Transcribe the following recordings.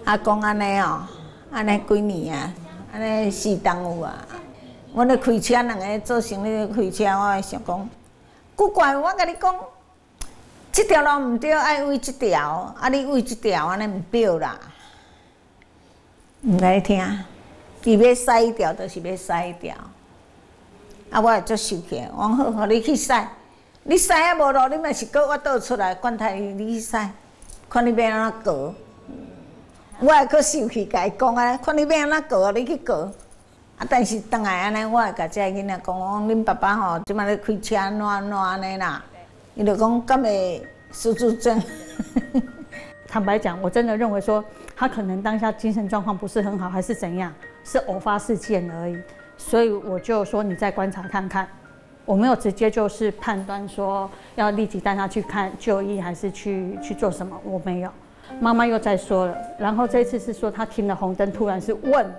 阿公安尼哦，安尼几年啊，安尼4档有啊。阮咧开车，两个做生意开车，我会想讲，古怪，我甲你讲，这条路毋对，爱为这条，啊，你为这条安尼毋对啦。毋甲你听，伊要驶一条，就是要驶一条。啊，我会足生气，我讲好，互你去驶，你驶啊无路，你嘛是搁我倒出来，管他你去驶，看你要安怎过。我会搁生气，甲伊讲啊，看你要安怎过，你去过。啊，但是倒来安尼，我会甲这囡仔讲，我讲恁爸爸吼，即摆咧开车安安尼啦。伊就讲敢会失智症。 坦白讲，我真的认为说，他可能当下精神状况不是很好，还是怎样，是偶发事件而已。所以我就说你再观察看看，我没有直接就是判断说要立即带他去看就医，还是去做什么，我没有。妈妈又在说了，然后这次是说他停了红灯，突然是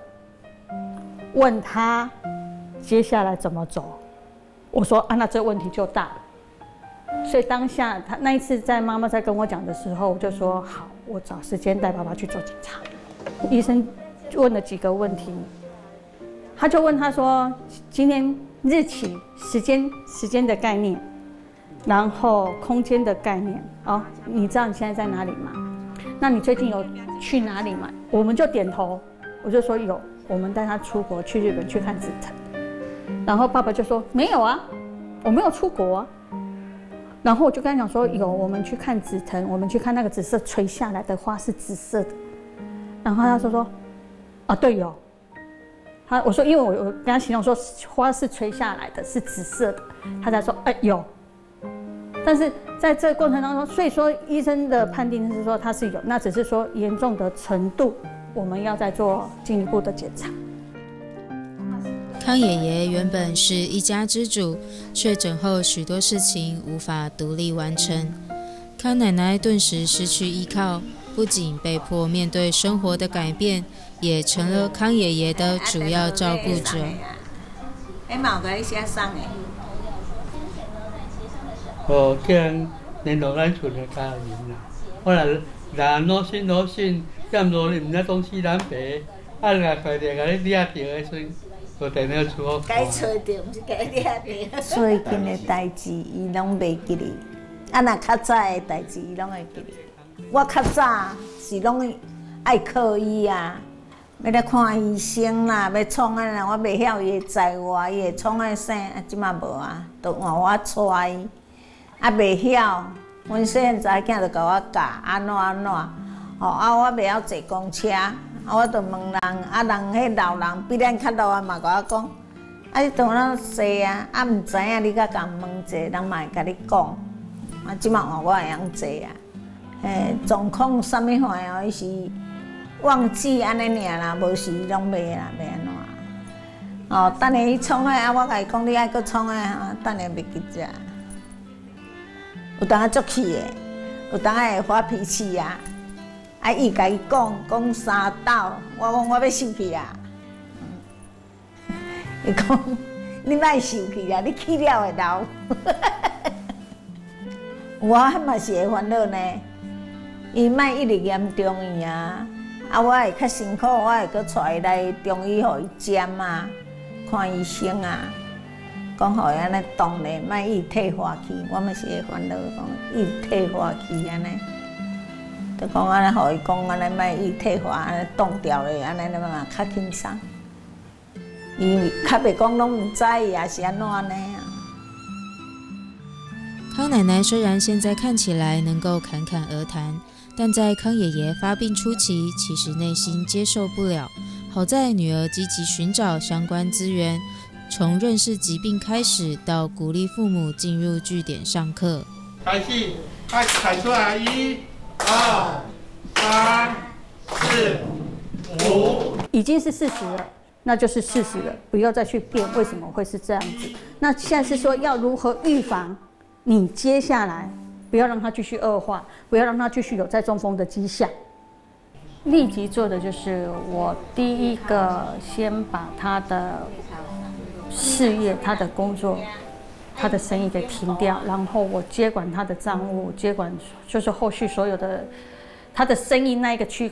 问他接下来怎么走。我说啊，那这问题就大了。所以当下他那一次在妈妈在跟我讲的时候，我就说好，我找时间带爸爸去做检查。医生问了几个问题，他就问他说今天日期、时间的概念，然后空间的概念。哦，你知道你现在在哪里吗？那你最近有去哪里吗？我们就点头，我就说有，我们带他出国去日本去看紫藤。然后爸爸就说没有啊，我没有出国啊。然后我就跟他讲说有，我们去看紫藤，我们去看那个紫色垂下来的花是紫色的。然后他说啊对有。我说因为我跟他形容说花是垂下来的，是紫色的，他才说有。但是在这个过程当中，所以说医生的判定是说他是有，那只是说严重的程度，我们要再做进一步的检查。 康爷爷原本是一家之主，确诊后许多事情无法独立完成，康奶奶顿时失去依靠，不仅被迫面对生活的改变，也成了康爷爷的主要照顾者。 叫人联络咱厝的家人啦。我来人攞信，欠落你唔知东西南北，啊来快点甲你抓着的时，就电话出好。该找着，唔是该抓着。 最近的代志，伊拢袂记哩。啊，若较早的代志，伊拢会记哩。我较早是拢爱靠伊啊，要来看医生啦，要创啊啦，我袂晓伊会载我，伊会创啊啥，啊即马无啊，都换我带伊。啊，袂晓，阮细汉查囝就甲我教安怎，吼啊，我袂晓坐公车，啊，我就问人，啊，人迄老人比咱较老啊嘛，甲我讲，啊，你当哪坐啊？啊，毋知影你甲共问者，人嘛会甲你讲，啊，即马换我会晓坐啊，状况啥物款哦，伊是忘记安尼尔啦，无时拢袂啦，袂安怎？哦，等下伊创啊，我甲伊讲，你爱搁创啊，等下袂记者。有当啊足气的，有当啊会发脾气啊！啊，伊甲伊讲三道，我讲我要生气啊！伊讲你莫生气啊，你气了会流。我嘛是会烦恼呢，伊莫一直严重伊啊！啊，我会较辛苦，我会搁带伊来中医，互伊针啊，看医生啊。讲互伊安尼动咧，莫伊退化去，我嘛是会烦恼，讲伊退化去安尼，就讲安尼，互伊讲安尼，莫伊退化安尼冻掉咧，安尼嘛较轻松。伊较袂讲拢毋知伊也是安怎呢？ 康奶奶虽然现在看起来能够侃侃而谈，但在康爷爷发病初期，其实内心接受不了。好在女儿积极寻找相关资源。从认识疾病开始，到鼓励父母进入据点上课。 开始，开出来，1、2、3、4、5， 已经是事实了，那就是事实了，不要再去辩为什么会是这样子。那现在是说要如何预防，你接下来不要让它继续恶化，不要让它继续有再中风的迹象。立即做的就是我第一个先把他的事业、他的工作、他的生意给停掉，然后我接管他的账务，接管就是后续所有的他的生意那一个区